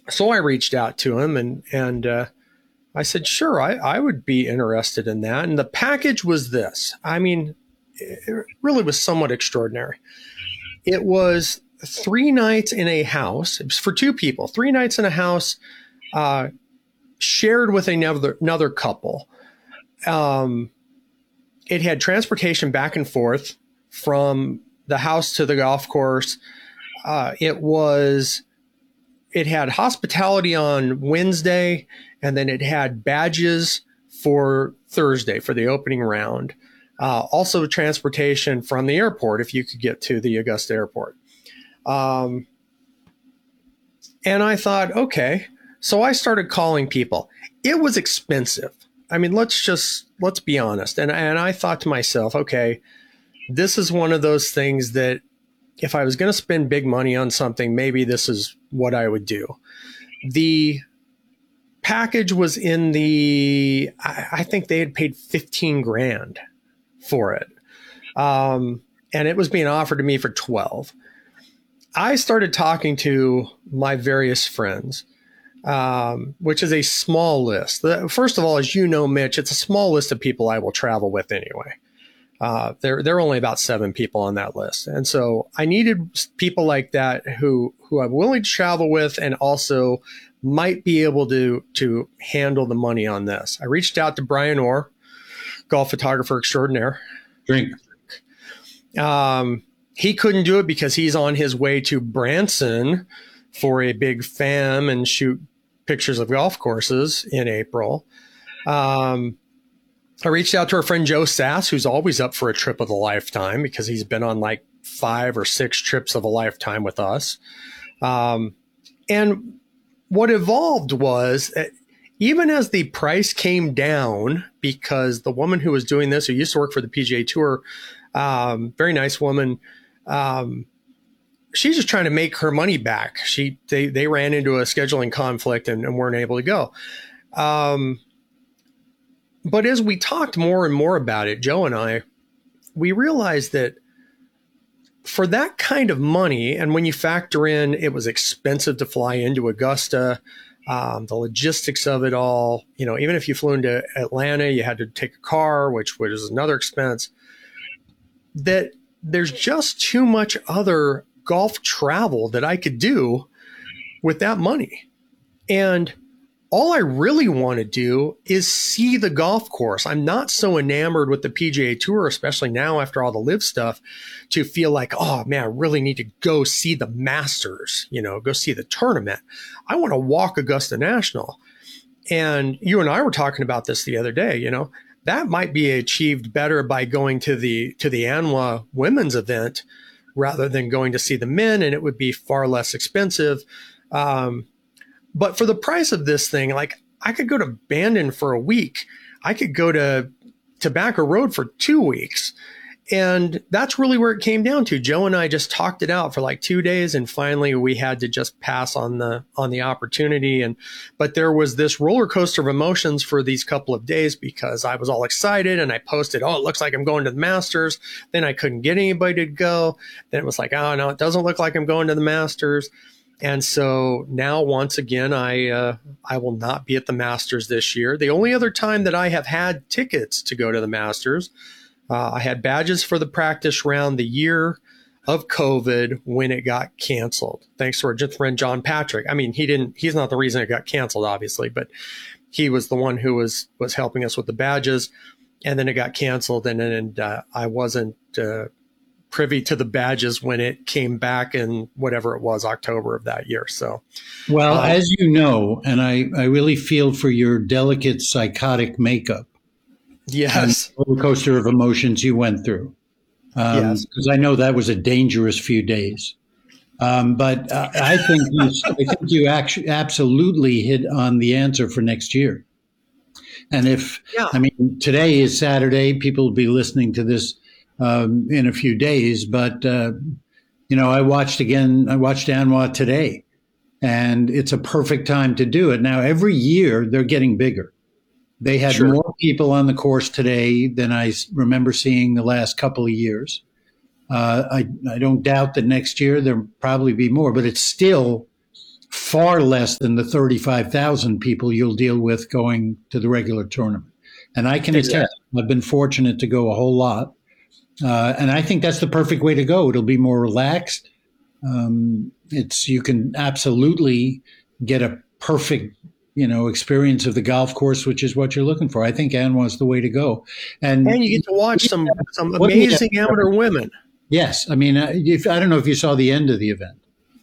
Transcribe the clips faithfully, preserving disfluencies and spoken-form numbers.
So I reached out to him and, and, uh, I said, sure, I, I would be interested in that. And the package was this. I mean, it really was somewhat extraordinary. It was three nights in a house. It was for two people, three nights in a house, uh, shared with another, another couple. Um, it had transportation back and forth from the house to the golf course. Uh, it was, it had hospitality on Wednesday, and then it had badges for Thursday for the opening round. Uh, also transportation from the airport if you could get to the Augusta airport. Um, and I thought, okay. So I started calling people. It was expensive. I mean, let's just, let's be honest. And, and I thought to myself, okay, this is one of those things that if I was going to spend big money on something, maybe this is what I would do. The package was in the, I, I think they had paid fifteen grand for it. Um, and it was being offered to me for twelve. I started talking to my various friends, um, which is a small list. The, first of all, as you know, Mitch, it's a small list of people I will travel with anyway. Uh, there, there are only about seven people on that list. And so I needed people like that who, who I'm willing to travel with and also might be able to, to handle the money on this. I reached out to Brian Orr, golf photographer extraordinaire. Drink. Um, he couldn't do it because he's on his way to Branson for a big fam and shoot pictures of golf courses in April. Um, I reached out to our friend Joe Sass, who's always up for a trip of a lifetime because he's been on like five or six trips of a lifetime with us. Um, and what evolved was uh, even as the price came down, because the woman who was doing this, who used to work for the P G A Tour, um, very nice woman, um, she's just trying to make her money back. She they they ran into a scheduling conflict and, and weren't able to go. Um, But as we talked more and more about it, Joe and I, we realized that for that kind of money, and when you factor in it was expensive to fly into Augusta, um, the logistics of it all, you know, even if you flew into Atlanta, you had to take a car, which was another expense, that there's just too much other golf travel that I could do with that money. And all I really want to do is see the golf course. I'm not so enamored with the P G A Tour, especially now after all the live stuff, to feel like, oh man, I really need to go see the Masters, you know, go see the tournament. I want to walk Augusta National. And you and I were talking about this the other day, you know, that might be achieved better by going to the, to the A N W A women's event rather than going to see the men. And it would be far less expensive. Um, But for the price of this thing, like I could go to Bandon for a week. I could go to Tobacco Road for two weeks. And that's really where it came down to. Joe and I just talked it out for like two days. And finally we had to just pass on the, on the opportunity. And, but there was this roller coaster of emotions for these couple of days because I was all excited and I posted, oh, it looks like I'm going to the Masters. Then I couldn't get anybody to go. Then it was like, oh no, it doesn't look like I'm going to the Masters. And so now, once again, I uh, I will not be at the Masters this year. The only other time that I have had tickets to go to the Masters, uh, I had badges for the practice round the year of COVID when it got canceled. Thanks to our good friend John Patrick. I mean, he didn't. He's not the reason it got canceled, obviously, but he was the one who was was helping us with the badges. And then it got canceled, and then uh, I wasn't Uh, privy to the badges when it came back in whatever it was, October of that year. So, well, um, as you know, and I, I really feel for your delicate psychotic makeup. Yes. Roller coaster of emotions you went through. Um, yes. Because I know that was a dangerous few days. Um, but uh, I think you, I think you actually absolutely hit on the answer for next year. And if, yeah. I mean, today is Saturday, people will be listening to this Um, in a few days, but uh, you know, I watched again. I watched A N W A today, and it's a perfect time to do it. Now, every year they're getting bigger. They had Sure. more people on the course today than I remember seeing the last couple of years. Uh, I I don't doubt that next year there'll probably be more, but it's still far less than the thirty-five thousand people you'll deal with going to the regular tournament. And I can Exactly. attest, I've been fortunate to go a whole lot. Uh, and I think that's the perfect way to go. It'll be more relaxed. Um, it's you can absolutely get a perfect, you know, experience of the golf course, which is what you're looking for. I think ANWA's the way to go. And, And you get to watch some some What do you amazing have? amateur women. yes, I mean, uh, if, I don't know if you saw the end of the event,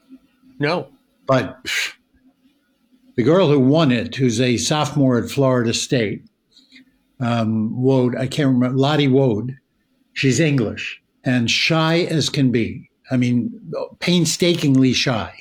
No. but pff, the girl who won it, who's a sophomore at Florida State, um, Wode, I can't remember, Lottie Wode, she's English and shy as can be. I mean, painstakingly shy.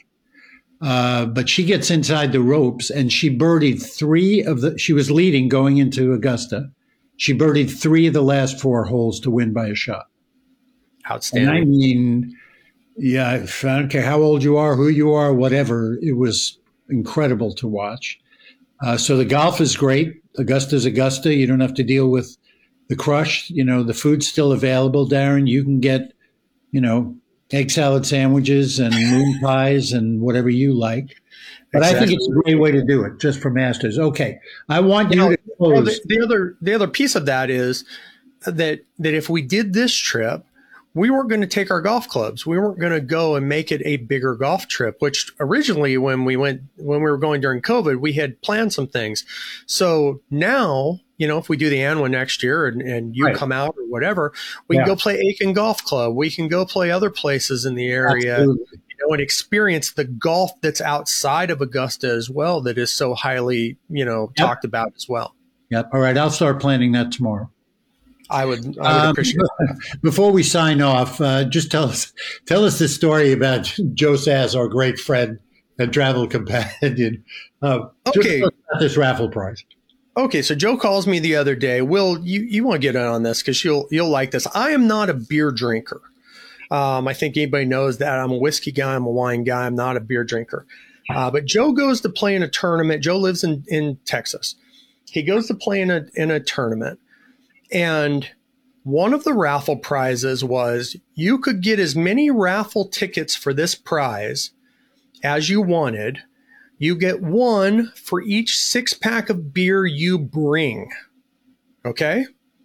Uh, but she gets inside the ropes and she birdied three of the, she was leading going into Augusta. She birdied three of the last four holes to win by a shot. Outstanding. And I mean, yeah, I don't care how old you are, who you are, whatever, it was incredible to watch. Uh, so the golf is great. Augusta's Augusta. You don't have to deal with the crush. You know, the food's still available, Darren. You can get, you know, egg salad sandwiches and moon pies and whatever you like. But exactly. I think it's a great way to do it, just for Masters. Okay, I want you, you know, to close. Well, the, the other the other piece of that is that that if we did this trip, we weren't going to take our golf clubs. We weren't going to go and make it a bigger golf trip, which originally when we went, when we were going during COVID, we had planned some things. So now, you know, if we do the ANWA next year and, and you right. come out or whatever, we yeah. can go play Aiken Golf Club. We can go play other places in the area, Absolutely. you know, and experience the golf that's outside of Augusta as well. That is so highly, you know, yep. talked about as well. Yep. All right. I'll start planning that tomorrow. I would, I would um, appreciate that. Before we sign off, uh, just tell us tell us the story about Joe Sass, our great friend and travel companion. Uh, okay, just about this raffle prize. Okay, so Joe calls me the other day. Will, you you want to get in on this because you'll you'll like this. I am not a beer drinker. Um, I think anybody knows that. I'm a whiskey guy. I'm a wine guy. I'm not a beer drinker. Uh, but Joe goes to play in a tournament. Joe lives in in Texas. He goes to play in a in a tournament. And one of the raffle prizes was you could get as many raffle tickets for this prize as you wanted. You get one for each six pack of beer you bring. Okay.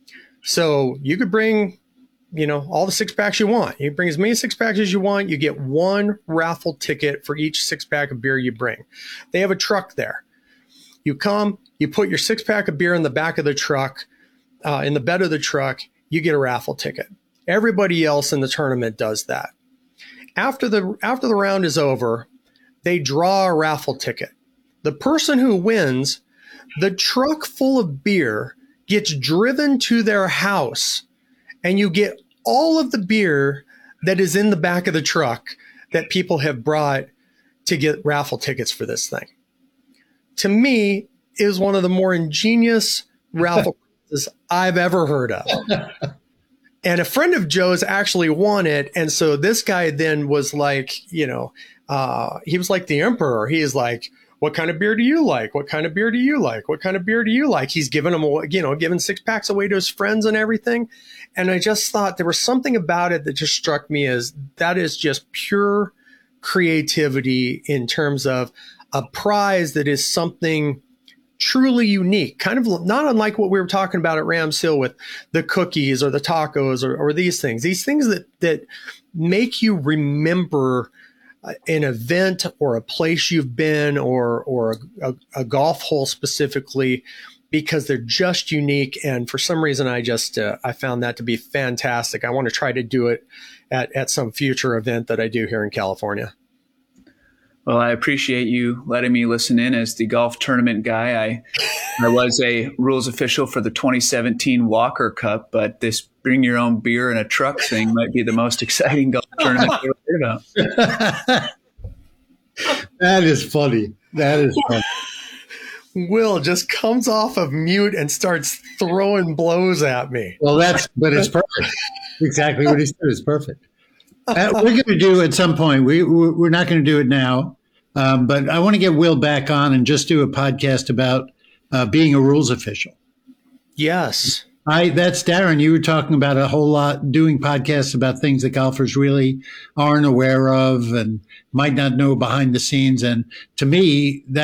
So you could bring, you know, all the six packs you want. You bring as many six packs as you want. You get one raffle ticket for each six pack of beer you bring. They have a truck there. You come, you put your six pack of beer in the back of the truck. Uh, in the bed of the truck, you get a raffle ticket. Everybody else in the tournament does that. After the after the round is over, they draw a raffle ticket. The person who wins, the truck full of beer gets driven to their house, and you get all of the beer that is in the back of the truck that people have brought to get raffle tickets for this thing. To me, it is one of the more ingenious raffle I've ever heard of. And a friend of Joe's actually won it. And so this guy then was like, you know, uh, he was like the emperor. He is like, what kind of beer do you like? What kind of beer do you like? What kind of beer do you like? He's giving them, you know, giving six packs away to his friends and everything. And I just thought there was something about it that just struck me as that is just pure creativity in terms of a prize that is something truly unique, kind of not unlike what we were talking about at Rams Hill with the cookies or the tacos or, or these things, these things that, that make you remember an event or a place you've been or, or a, a golf hole specifically, because they're just unique. And for some reason, I just, uh, I found that to be fantastic. I want to try to do it at, at some future event that I do here in California. Well, I appreciate you letting me listen in as the golf tournament guy. I I was a rules official for the twenty seventeen Walker Cup, but this bring your own beer in a truck thing might be the most exciting golf tournament I've ever heard about. That is funny. That is funny. Will just comes off of mute and starts throwing blows at me. Well, that's, but it's perfect. Exactly what he said is perfect. Uh, we're going to do at some point, we, we're not going to do it now, um, but I want to get Will back on and just do a podcast about uh, being a rules official. Yes. I that's Darren. You were talking about a whole lot, doing podcasts about things that golfers really aren't aware of and might not know behind the scenes. And to me, that